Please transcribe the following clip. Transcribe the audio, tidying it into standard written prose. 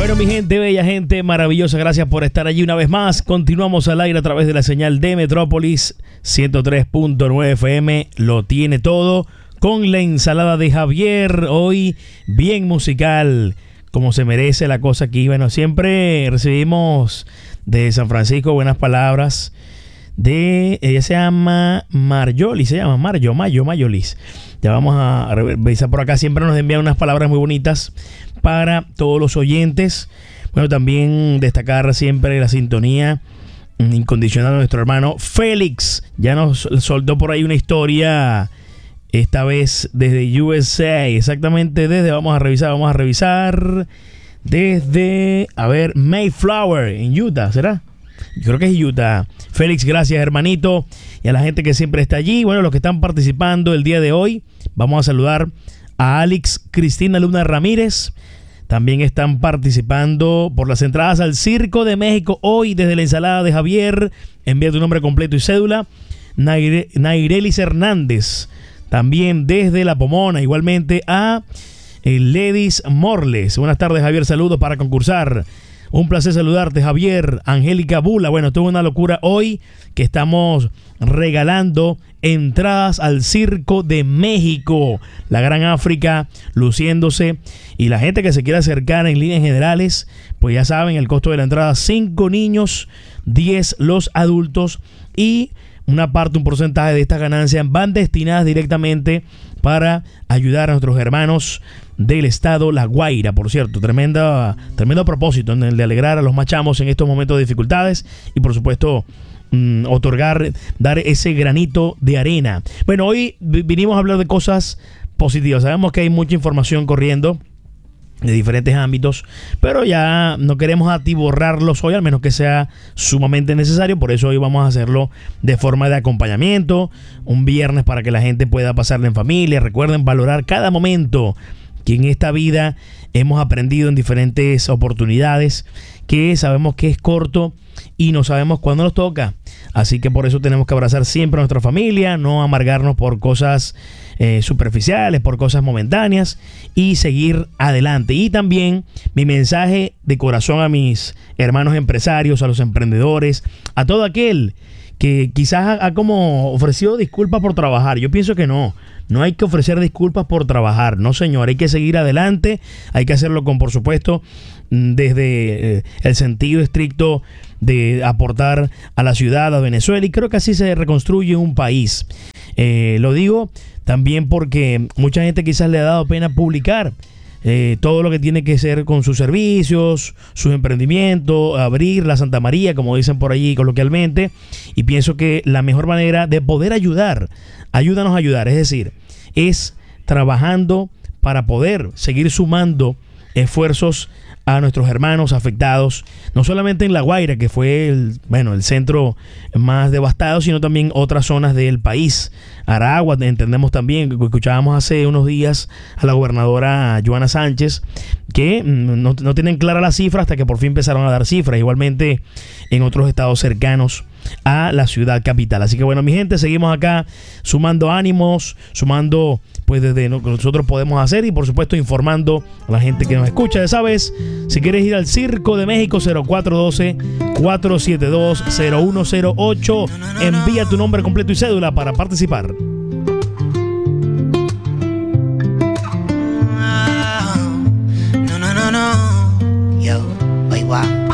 Bueno, mi gente, bella gente, maravillosa, gracias por estar allí una vez más. Continuamos al aire a través de la señal de Metrópolis 103.9 FM. Lo tiene todo con la ensalada de Javier. Hoy bien musical, como se merece la cosa aquí. Bueno, siempre recibimos de San Francisco buenas palabras. Ella se llama Marjolis, Mayolis. Ya vamos a revisar por acá. Siempre nos envían unas palabras muy bonitas para todos los oyentes. Bueno, también destacar siempre la sintonía incondicional de nuestro hermano Félix. Ya nos soltó por ahí una historia, esta vez desde USA. Exactamente vamos a revisar desde, Mayflower, en Utah, ¿será? Yo creo que es Utah. Félix, gracias, hermanito. Y a la gente que siempre está allí. Bueno, los que están participando el día de hoy, vamos a saludar a Alex Cristina Luna Ramírez. También están participando por las entradas al Circo de México hoy desde la ensalada de Javier. Envía tu nombre completo y cédula. Nairelis Hernández. También desde La Pomona. Igualmente a Ledis Morles. Buenas tardes, Javier. Saludos para concursar. Un placer saludarte, Javier. Angélica Bula. Bueno, esto es una locura hoy que estamos regalando entradas al Circo de México. La Gran África luciéndose. Y la gente que se quiera acercar en líneas generales, pues ya saben, el costo de la entrada, 5 niños, 10 los adultos. Y una parte, un porcentaje de estas ganancias van destinadas directamente para ayudar a nuestros hermanos del estado La Guaira. Por cierto, tremendo propósito en el de alegrar a los machamos en estos momentos de dificultades y por supuesto dar ese granito de arena. Bueno, hoy vinimos a hablar de cosas positivas. Sabemos que hay mucha información corriendo de diferentes ámbitos, pero ya no queremos atiborrarlos hoy, al menos que sea sumamente necesario. Por eso hoy vamos a hacerlo de forma de acompañamiento, un viernes para que la gente pueda pasarla en familia. Recuerden valorar cada momento que en esta vida hemos aprendido en diferentes oportunidades, que sabemos que es corto y no sabemos cuándo nos toca. Así que por eso tenemos que abrazar siempre a nuestra familia, no amargarnos por cosas superficiales, por cosas momentáneas y seguir adelante. Y también mi mensaje de corazón a mis hermanos empresarios, a los emprendedores, a todo aquel que quizás ha como ofrecido disculpas por trabajar. Yo pienso que no hay que ofrecer disculpas por trabajar, no señor, hay que seguir adelante, hay que hacerlo con, por supuesto, desde el sentido estricto de aportar a la ciudad, a Venezuela, y creo que así se reconstruye un país. Lo digo también porque mucha gente quizás le ha dado pena publicar todo lo que tiene que ser con sus servicios, sus emprendimientos, abrir la Santa María, como dicen por allí coloquialmente, y pienso que la mejor manera de poder ayudarnos a ayudar, es decir, es trabajando para poder seguir sumando esfuerzos a nuestros hermanos afectados, no solamente en La Guaira, que fue el centro más devastado, sino también otras zonas del país. Aragua, entendemos también, escuchábamos hace unos días a la gobernadora Joana Sánchez, que no tienen clara la cifra hasta que por fin empezaron a dar cifras, igualmente en otros estados cercanos a la ciudad capital. Así que bueno, mi gente, seguimos acá sumando ánimos, sumando pues desde lo que nosotros podemos hacer y por supuesto informando a la gente que nos escucha. Ya sabes, si quieres ir al Circo de México, 0412-472-0108, envía tu nombre completo y cédula para participar. No. Yo, bye.